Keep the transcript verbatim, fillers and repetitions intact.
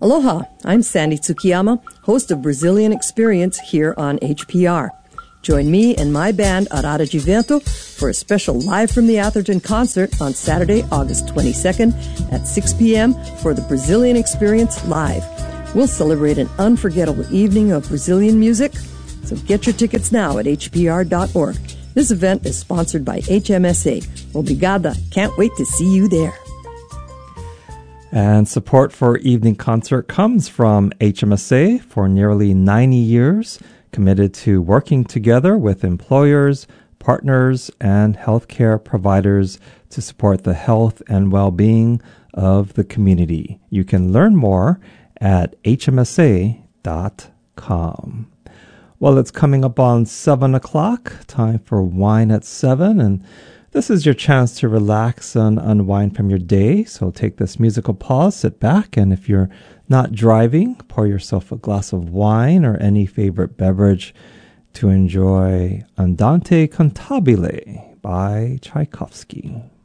Aloha, I'm Sandy Tsukiyama, host of Brazilian Experience here on H P R. Join me and my band Arara de Vento for a special Live from the Atherton concert on Saturday, August twenty-second at six p.m. for the Brazilian Experience Live. We'll celebrate an unforgettable evening of Brazilian music, so get your tickets now at h p r dot org. This event is sponsored by H M S A. Obrigada. Can't wait to see you there. And support for Evening Concert comes from H M S A for nearly ninety years, committed to working together with employers, partners, and healthcare providers to support the health and well-being of the community. You can learn more at h m s a dot com. Well, it's coming up on seven o'clock, time for Wine at seven, and this is your chance to relax and unwind from your day. So take this musical pause, sit back, and if you're not driving, pour yourself a glass of wine or any favorite beverage to enjoy Andante Cantabile by Tchaikovsky.